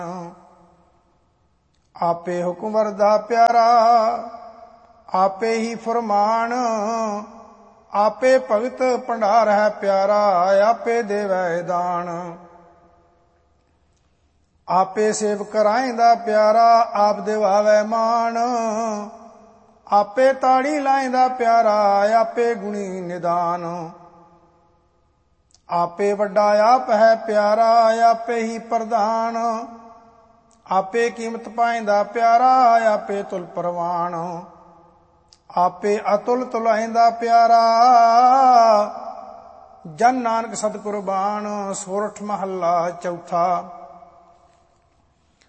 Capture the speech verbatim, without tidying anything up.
ਆਪੇ ਹੁਕਮ ਵਰਦਾ ਪਿਆਰਾ, ਆਪੇ ਹੀ ਫਰਮਾਨ। ਆਪੇ ਭਗਤ ਭੰਡਾਰ ਹੈ ਪਿਆਰਾ, ਆਪੇ ਦੇਵੈ ਦਾਨ। ਆਪੇ ਸੇਵਕ ਰਾਇਂਦਾ ਪਿਆਰਾ, ਆਪ ਦਿਵਾਵੈ ਮਾਨ। ਆਪੇ ਤਾੜੀ ਲਾਇਂਦਾ ਪਿਆਰਾ, ਆਪੇ ਗੁਣੀ ਨਿਦਾਨ। ਆਪੇ ਵੱਡਾ ਆਪ ਹੈ ਪਿਆਰਾ, ਆਪੇ ਹੀ ਪ੍ਰਧਾਨ। ਆਪੇ ਕੀਮਤ ਪਾਇਂਦਾ ਪਿਆਰਾ, ਆਪੇ ਤੁਲ ਪ੍ਰਵਾਨ। ਆਪੇ ਅਤੁਲ ਤੁਲਾਇਂਦਾ ਪਿਆਰਾ, ਜਨ ਨਾਨਕ ਸਤ ਕੁਰਬਾਨ। ਸੋਰਠ ਮਹੱਲਾ ਚੌਥਾ।